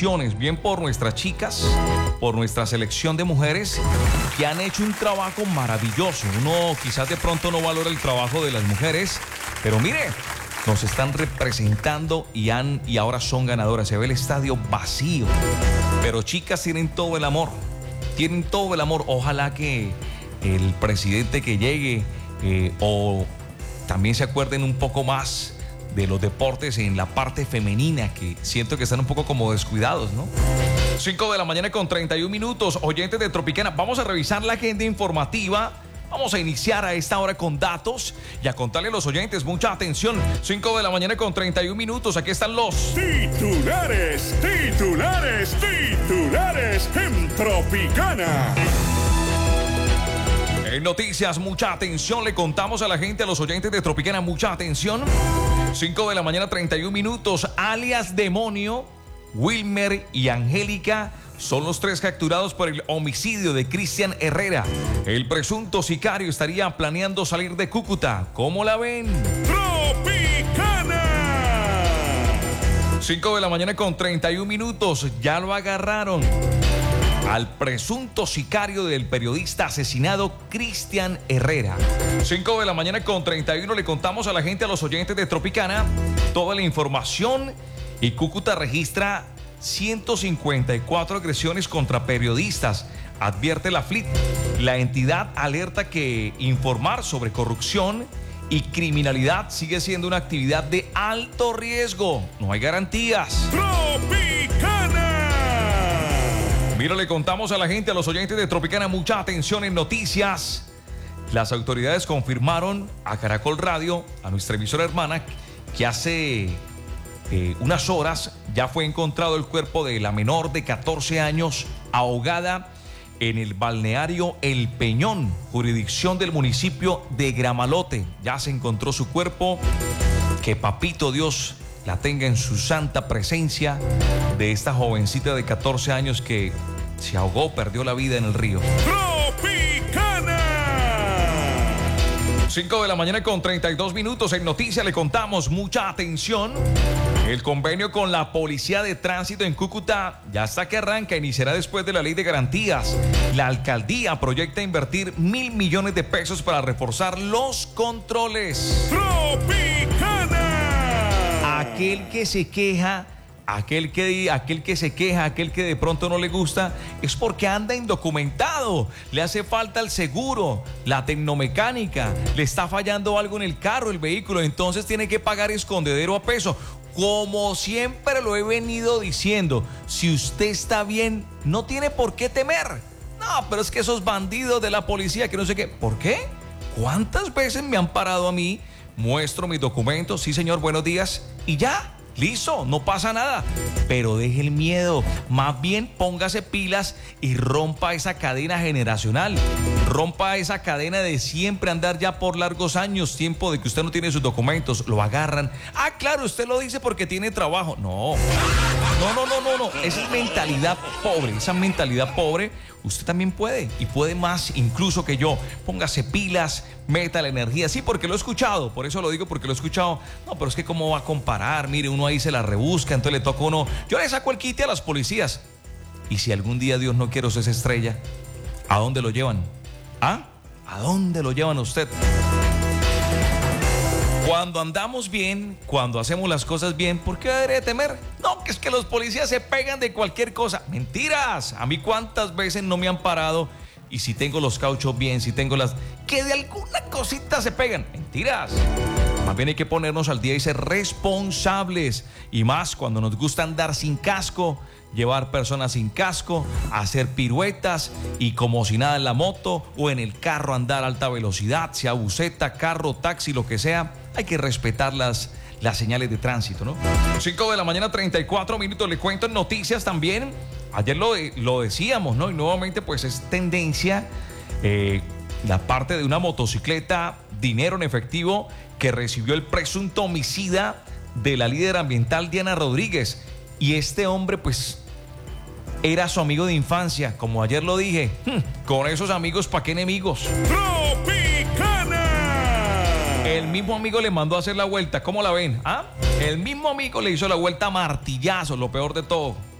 felicitaciones, bien por nuestras chicas, por nuestra selección de mujeres que han hecho un trabajo maravilloso. Uno quizás de pronto no valora el trabajo de las mujeres, pero mire, nos están representando y ahora son ganadoras. Se ve el estadio vacío, pero chicas tienen todo el amor, tienen todo el amor. Ojalá que el presidente que llegue o también se acuerden un poco más de los deportes en la parte femenina, que siento que están un poco como descuidados, ¿no? 5 de la mañana con 31 minutos, oyentes de Tropicana. Vamos a revisar la agenda informativa. Vamos a iniciar a esta hora con datos y a contarle a los oyentes, mucha atención. 5 de la mañana con 31 minutos, aquí están los titulares en Tropicana. En noticias, mucha atención, le contamos a la gente, a los oyentes de Tropicana, mucha atención. 5 de la mañana, 31 minutos, alias Demonio, Wilmer y Angélica son los 3 capturados por el homicidio de Cristian Herrera. El presunto sicario estaría planeando salir de Cúcuta. ¿Cómo la ven? Tropicana. 5 de la mañana con 31 minutos, ya lo agarraron al presunto sicario del periodista asesinado Cristian Herrera. 5 de la mañana con 31, le contamos a la gente, a los oyentes de Tropicana, toda la información. Y Cúcuta registra 154 agresiones contra periodistas, advierte la FLIT. La entidad alerta que informar sobre corrupción y criminalidad sigue siendo una actividad de alto riesgo. No hay garantías. Tropicana. Mira, le contamos a la gente, a los oyentes de Tropicana, mucha atención en noticias. Las autoridades confirmaron a Caracol Radio, a nuestra emisora hermana, que hace unas horas ya fue encontrado el cuerpo de la menor de 14 años ahogada en el balneario El Peñón, jurisdicción del municipio de Gramalote. Ya se encontró su cuerpo. Que papito Dios la tenga en su santa presencia, de esta jovencita de 14 años que se ahogó, perdió la vida en el río. Tropicana. 5 de la mañana con 32 minutos. En noticias le contamos, mucha atención. El convenio con la Policía de Tránsito en Cúcuta ya está que arranca, iniciará después de la Ley de Garantías. La alcaldía proyecta invertir 1.000 millones de pesos para reforzar los controles. Tropicana. Aquel que se queja, aquel que se queja, aquel que de pronto no le gusta, es porque anda indocumentado, le hace falta el seguro, la tecnomecánica, le está fallando algo en el carro, el vehículo, entonces tiene que pagar escondedero a peso. Como siempre lo he venido diciendo, si usted está bien, no tiene por qué temer. No, pero es que esos bandidos de la policía, que no sé qué. ¿Por qué? ¿Cuántas veces me han parado a mí? Muestro mis documentos, sí señor, buenos días, y ya. Listo, no pasa nada, pero deje el miedo, más bien póngase pilas y rompa esa cadena generacional, rompa esa cadena de siempre andar ya por largos años, tiempo de que usted no tiene sus documentos, lo agarran. Ah, claro, usted lo dice porque tiene trabajo. No, esa mentalidad pobre, usted también puede y puede más incluso que yo. Póngase pilas, meta la energía, sí, porque lo he escuchado, por eso lo digo, porque lo he escuchado. No, pero es que cómo va a comparar, mire, uno ahí se la rebusca, entonces le toca a uno. Yo le saco el quite a las policías. Y si algún día Dios no quiere usted se estrella, ¿a dónde lo llevan? ¿Ah? ¿A dónde lo llevan a usted? Cuando andamos bien, cuando hacemos las cosas bien, ¿por qué debería temer? No, que es que los policías se pegan de cualquier cosa. ¡Mentiras! A mí cuántas veces no me han parado. Y si tengo los cauchos bien, si tengo las... que de alguna cosita se pegan. ¡Mentiras! Más bien hay que ponernos al día y ser responsables. Y más cuando nos gusta andar sin casco, llevar personas sin casco, hacer piruetas y como si nada en la moto o en el carro andar a alta velocidad, sea buseta, carro, taxi, lo que sea. Hay que respetar las señales de tránsito, ¿no? 5 de la mañana, 34 minutos. Le cuento en noticias también. Ayer lo decíamos, ¿no? Y nuevamente pues es tendencia la parte de una motocicleta, dinero en efectivo que recibió el presunto homicida de la líder ambiental Diana Rodríguez. Y este hombre pues era su amigo de infancia, como ayer lo dije. Con esos amigos, ¿para qué enemigos? Tropicana. El mismo amigo le mandó a hacer la vuelta, ¿cómo la ven? ¿Ah? El mismo amigo le hizo la vuelta a martillazos, lo peor de todo.